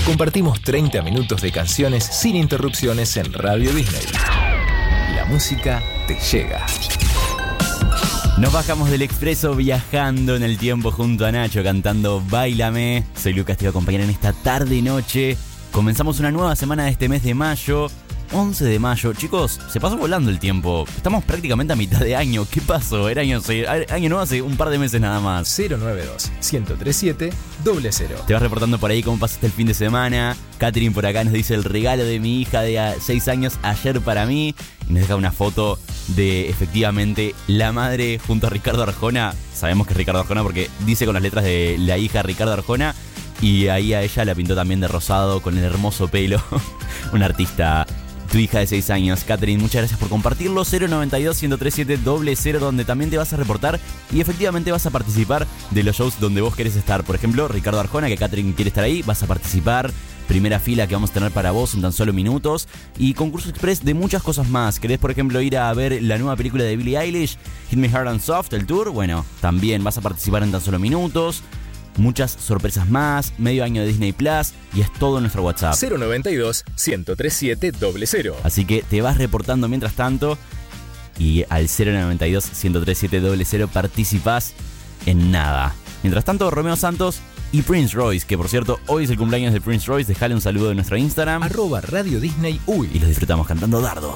Compartimos 30 minutos de canciones sin interrupciones en Radio Disney. La música te llega. Nos bajamos del expreso viajando en el tiempo junto a Nacho cantando Báilame. Soy Lucas, te voy a acompañar en esta tarde y noche. Comenzamos una nueva semana de este mes de mayo. 11 de mayo. Chicos, se pasó volando el tiempo. Estamos prácticamente a mitad de año. ¿Qué pasó? Era año nuevo hace un par de meses nada más. 092-1037-00. Te vas reportando por ahí cómo pasaste el fin de semana. Catherine por acá nos dice el regalo de mi hija de 6 años ayer para mí. Y nos deja una foto de efectivamente la madre junto a Ricardo Arjona. Sabemos que es Ricardo Arjona porque dice con las letras de la hija Ricardo Arjona. Y ahí a ella la pintó también de rosado con el hermoso pelo. Un artista. Tu hija de 6 años, Catherine, muchas gracias por compartirlo. 092-1037-00, donde también te vas a reportar y efectivamente vas a participar de los shows donde vos querés estar. Por ejemplo, Ricardo Arjona, que Catherine quiere estar ahí, vas a participar. Primera fila que vamos a tener para vos en tan solo minutos. Y concurso express de muchas cosas más. ¿Querés, por ejemplo, ir a ver la nueva película de Billie Eilish, Hit Me Hard and Soft, el tour? Bueno, también vas a participar en tan solo minutos. Muchas sorpresas más, medio año de Disney Plus y es todo en nuestro WhatsApp. 092-1037-00. Así que te vas reportando mientras tanto y al 092-1037-00 participás en nada. Mientras tanto, Romeo Santos y Prince Royce, que por cierto, hoy es el cumpleaños de Prince Royce. Dejale un saludo en nuestro Instagram. @Radio Disney Uy. Y los disfrutamos cantando Dardo.